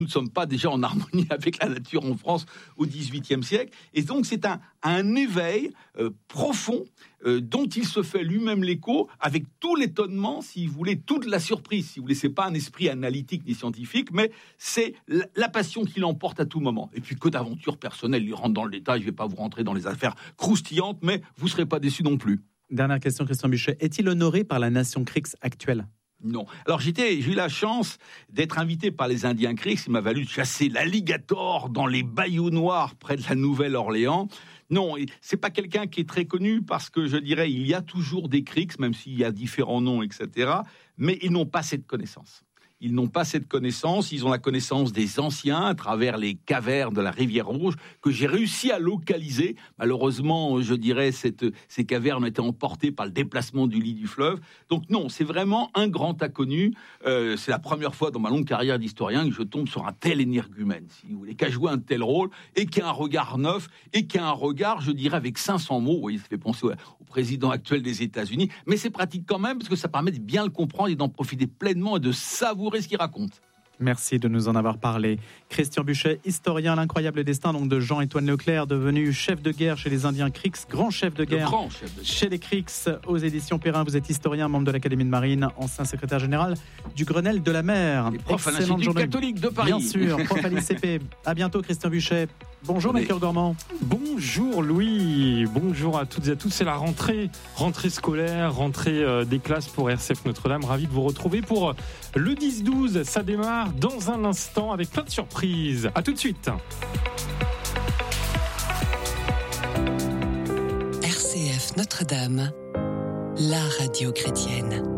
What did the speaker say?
Nous ne sommes pas déjà en harmonie avec la nature en France au XVIIIe siècle. Et donc, c'est un éveil profond dont il se fait lui-même l'écho, avec tout l'étonnement, si vous voulez, toute la surprise. Si vous voulez, c'est pas un esprit analytique ni scientifique, mais c'est la passion qui l'emporte à tout moment. Et puis, que d'aventures personnelles. Il rentre dans le détail. Je ne vais pas vous rentrer dans les affaires croustillantes, mais vous ne serez pas déçus non plus. Dernière question, Christian Buchet. Est-il honoré par la nation Creeks actuelle ? Non. Alors j'ai eu la chance d'être invité par les Indiens Creeks. Il m'a valu de chasser l'alligator dans les bayous noirs près de la Nouvelle-Orléans. Non, c'est pas quelqu'un qui est très connu parce que je dirais il y a toujours des Creeks, même s'il y a différents noms, etc. Mais ils n'ont pas cette connaissance. Ils n'ont pas cette connaissance, ils ont la connaissance des anciens à travers les cavernes de la Rivière Rouge que j'ai réussi à localiser. Malheureusement, je dirais, ces cavernes ont été emportées par le déplacement du lit du fleuve. Donc non, c'est vraiment un grand inconnu. C'est la première fois dans ma longue carrière d'historien que je tombe sur un tel énergumène, si vous voulez, qui a joué un tel rôle et qui a un regard neuf et qui a un regard, je dirais, avec 500 mots. Vous voyez, ça fait penser au président actuel des États-Unis. Mais c'est pratique quand même parce que ça permet de bien le comprendre et d'en profiter pleinement et de savourer ce qu'il raconte. Merci de nous en avoir parlé. Christian Buchet, historien, l'incroyable destin donc de Jean-Étoine Leclerc, devenu chef de guerre chez les Indiens Creeks, grand chef de guerre chez les Creeks aux éditions Perrin. Vous êtes historien, membre de l'Académie de Marine, ancien secrétaire général du Grenelle de la mer. Et prof à l'Institut catholique de Paris. Bien sûr, prof à l'ICP. À bientôt, Christian Buchet. Bonjour, Melchior Gormand. Bonjour, Louis. Bonjour à toutes et à tous. C'est la rentrée scolaire, rentrée des classes pour RCF Notre-Dame. Ravi de vous retrouver pour le 10-12. Ça démarre dans un instant avec plein de surprises. À tout de suite. RCF Notre-Dame, la radio chrétienne.